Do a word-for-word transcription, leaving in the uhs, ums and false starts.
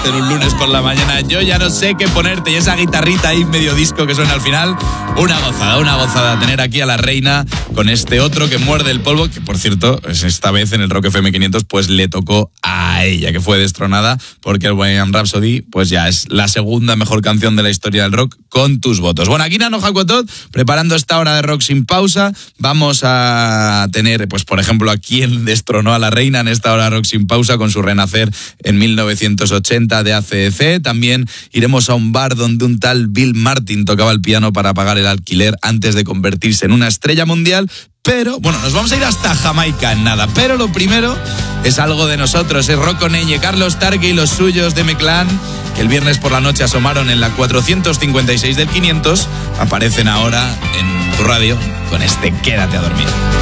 En un lunes por la mañana yo ya no sé qué ponerte y esa guitarrita ahí medio disco que suena al final, una gozada, una gozada tener aquí a la reina con este otro que muerde el polvo, que por cierto, esta vez en el Rock F M quinientos pues le tocó a ella, que fue destronada porque el Bohemian Rhapsody pues ya es la segunda mejor canción de la historia del rock con tus votos. Bueno, aquí Nano Jacotot preparando esta hora de rock sin pausa, vamos a tener pues por ejemplo a quien destronó a la reina en esta hora de rock sin pausa con su renacer en mil novecientos ochenta de A C D C. También iremos a un bar donde un tal Bill Martin tocaba el piano para pagar el alquiler antes de convertirse en una estrella mundial. Pero, bueno, nos vamos a ir hasta Jamaica en nada. Pero lo primero es algo de nosotros, es Rocco Neñe, Carlos Tarque y los suyos de M-Clan, que el viernes por la noche asomaron en la cuatrocientos cincuenta y seis del quinientos, aparecen ahora en tu radio con este Quédate a dormir.